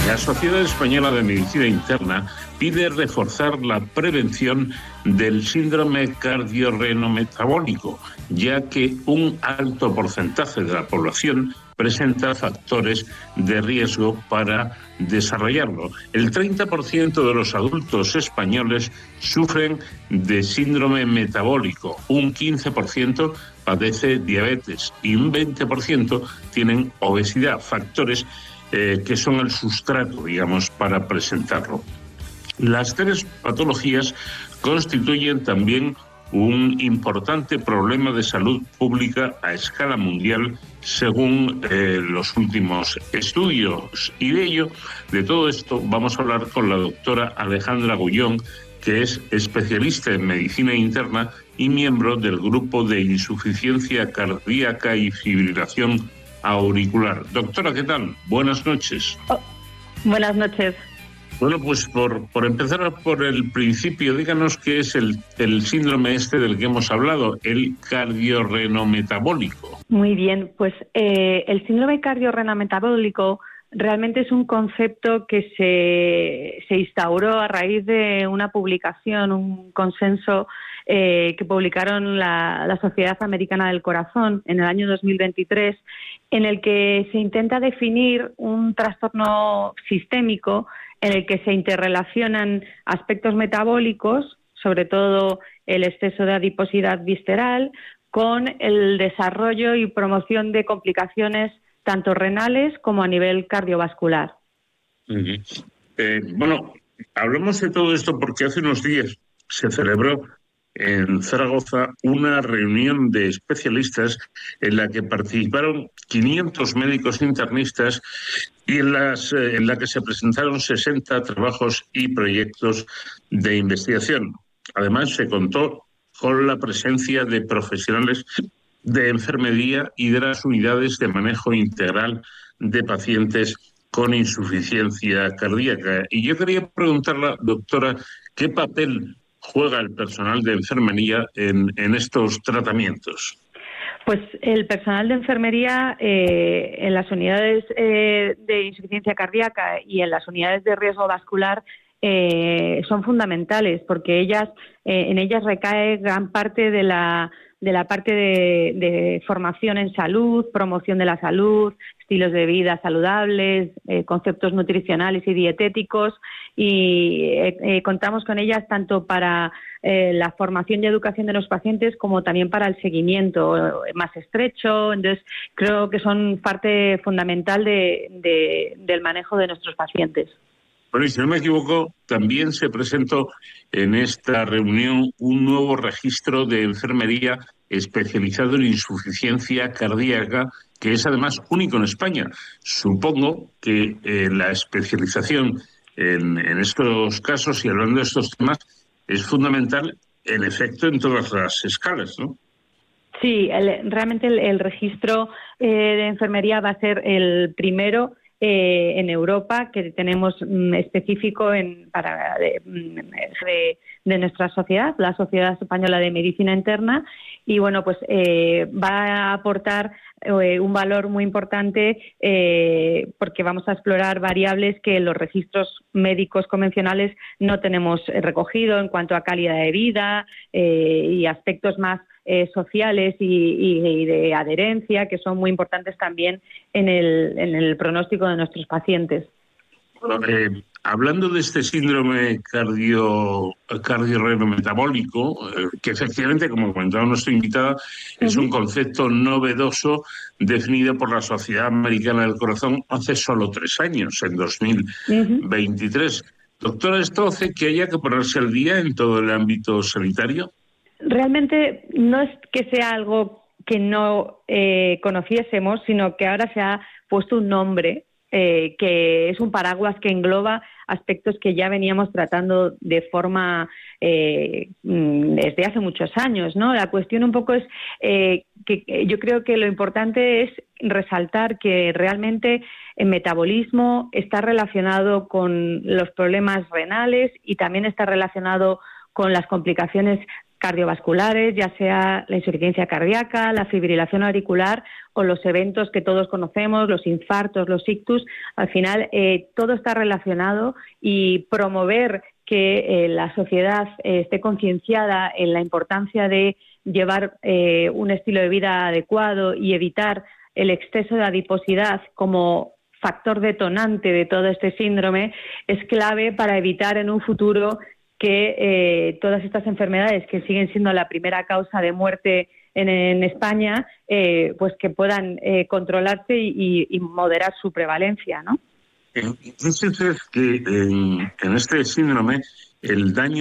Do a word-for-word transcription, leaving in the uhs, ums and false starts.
La Sociedad Española de Medicina Interna pide reforzar la prevención del síndrome cardiorrenometabólico, ya que un alto porcentaje de la población presenta factores de riesgo para desarrollarlo. El treinta por ciento de los adultos españoles sufren de síndrome metabólico, un quince por ciento padece diabetes y un veinte por ciento tienen obesidad, factores Eh, que son el sustrato, digamos, para presentarlo. Las tres patologías constituyen también un importante problema de salud pública a escala mundial, según eh, los últimos estudios. Y de ello, de todo esto, vamos a hablar con la doctora Alejandra Gullón, que es especialista en medicina interna y miembro del grupo de insuficiencia cardíaca y fibrilación auricular. Doctora, ¿qué tal? Buenas noches. Oh, buenas noches. Bueno, pues por, por empezar por el principio, díganos qué es el, el síndrome este del que hemos hablado, el cardiorrenometabólico. Muy bien, pues eh, el síndrome cardiorrenometabólico realmente es un concepto que se, se instauró a raíz de una publicación, un consenso eh, que publicaron la, la Sociedad Americana del Corazón en el año dos mil veintitrés, en el que se intenta definir un trastorno sistémico en el que se interrelacionan aspectos metabólicos, sobre todo el exceso de adiposidad visceral, con el desarrollo y promoción de complicaciones tanto renales como a nivel cardiovascular. Uh-huh. Eh, bueno, hablamos de todo esto porque hace unos días se celebró en Zaragoza una reunión de especialistas en la que participaron quinientos médicos internistas y en, las, eh, en la que se presentaron sesenta trabajos y proyectos de investigación. Además, se contó con la presencia de profesionales de enfermería y de las unidades de manejo integral de pacientes con insuficiencia cardíaca. Y yo quería preguntarle, doctora, ¿qué papel juega el personal de enfermería en, en estos tratamientos? Pues el personal de enfermería eh, en las unidades eh, de insuficiencia cardíaca y en las unidades de riesgo vascular eh, son fundamentales, porque ellas eh, en ellas recae gran parte de la de la parte de, de formación en salud, promoción de la salud, estilos de vida saludables, eh, conceptos nutricionales y dietéticos, y eh, eh, contamos con ellas tanto para eh, la formación y educación de los pacientes como también para el seguimiento más estrecho. Entonces, creo que son parte fundamental de, de, del manejo de nuestros pacientes. Bueno, y si no me equivoco, también se presentó en esta reunión un nuevo registro de enfermería especializado en insuficiencia cardíaca, que es además único en España. Supongo que eh, la especialización en, en estos casos y hablando de estos temas es fundamental, en efecto, en todas las escalas, ¿no? Sí, el, realmente el, el registro eh, de enfermería va a ser el primero Eh, en Europa que tenemos mm, específico en, para de, de, de nuestra sociedad, la Sociedad Española de Medicina Interna, y bueno, pues eh, va a aportar eh, un valor muy importante eh, porque vamos a explorar variables que en los registros médicos convencionales no tenemos recogido en cuanto a calidad de vida eh, y aspectos más Eh, sociales y, y, y de adherencia, que son muy importantes también en el, en el pronóstico de nuestros pacientes. Bueno, eh, hablando de este síndrome cardio, cardiorrenometabólico, eh, que efectivamente, como comentaba nuestra invitada, uh-huh. es un concepto novedoso definido por la Sociedad Americana del Corazón hace solo tres años, en dos mil veintitrés. Uh-huh. Doctora, ¿esto hace que haya que ponerse al día en todo el ámbito sanitario? Realmente no es que sea algo que no eh, conociésemos, sino que ahora se ha puesto un nombre eh, que es un paraguas que engloba aspectos que ya veníamos tratando de forma eh, desde hace muchos años, ¿no? La cuestión un poco es eh, que yo creo que lo importante es resaltar que realmente el metabolismo está relacionado con los problemas renales y también está relacionado con las complicaciones cardiovasculares, ya sea la insuficiencia cardíaca, la fibrilación auricular o los eventos que todos conocemos, los infartos, los ictus. Al final, eh, todo está relacionado, y promover que eh, la sociedad eh, esté concienciada en la importancia de llevar eh, un estilo de vida adecuado y evitar el exceso de adiposidad como factor detonante de todo este síndrome es clave para evitar en un futuro que eh, todas estas enfermedades, que siguen siendo la primera causa de muerte en, en España, eh, pues que puedan eh, controlarse y, y moderar su prevalencia, ¿no? Entonces es que en, en este síndrome el daño